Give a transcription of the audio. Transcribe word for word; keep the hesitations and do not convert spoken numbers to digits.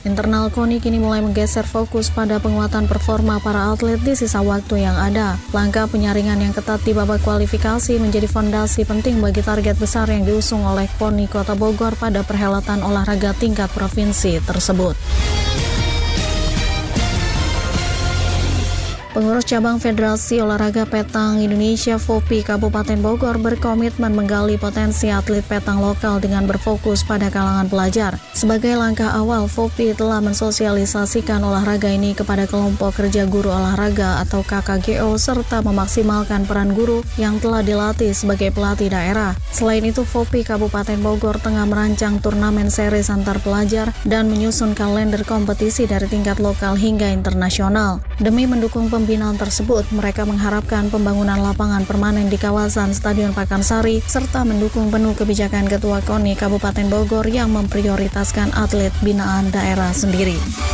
Internal KONI kini mulai menggeser fokus pada penguatan performa para atlet di sisa waktu yang ada. Langkah penyaringan yang ketat di babak kualifikasi menjadi fondasi penting bagi target besar yang diusung oleh KONI Kota Bogor pada perhelatan olahraga tingkat provinsi tersebut. Pengurus cabang Federasi Olahraga Petang Indonesia FOPI Kabupaten Bogor berkomitmen menggali potensi atlet petang lokal dengan berfokus pada kalangan pelajar. Sebagai langkah awal, FOPI telah mensosialisasikan olahraga ini kepada kelompok kerja guru olahraga atau K K G O serta memaksimalkan peran guru yang telah dilatih sebagai pelatih daerah. Selain itu, FOPI Kabupaten Bogor tengah merancang turnamen series antar pelajar dan menyusun kalender kompetisi dari tingkat lokal hingga internasional. Demi mendukung pembinaan tersebut, mereka mengharapkan pembangunan lapangan permanen di kawasan Stadion Pakansari serta mendukung penuh kebijakan Ketua KONI Kabupaten Bogor yang memprioritaskan atlet binaan daerah sendiri.